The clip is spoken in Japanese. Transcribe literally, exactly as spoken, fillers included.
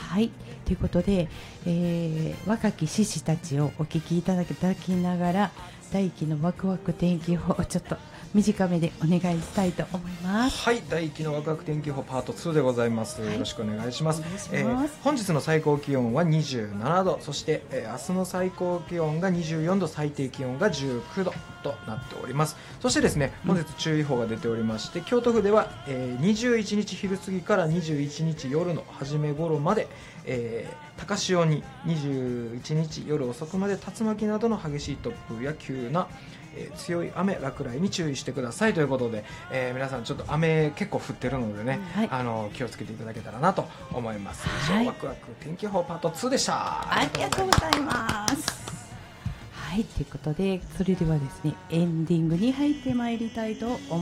はい、ということで、えー、若き獅子たちをお聞きいただきながら大輝のワクワク天気予報をちょっと短めでお願いしたいと思います。 はい、大輝のワクワク天気予報パートツーでございます、はい、よろしくお願いします。 お願いします。 えー、本日の最高気温はにじゅうななど、そして、えー、明日の最高気温がにじゅうよんど、最低気温がじゅうきゅうどとなっております。そしてですね、本日注意報が出ておりまして、うん、京都府では、えー、にじゅういちにち昼過ぎからにじゅういちにち夜の初め頃まで、えー、高潮ににじゅういちにち夜遅くまで竜巻などの激しい突風や急なえー、強い雨落雷に注意してくださいということで、えー、皆さんちょっと雨結構降ってるのでね、はい、あの気をつけていただけたらなと思います。はい、ワクワク天気予報パートツーでした。 ありがとうございます。はい、ということでそれではですねエンディングに入ってまいりたいと思います。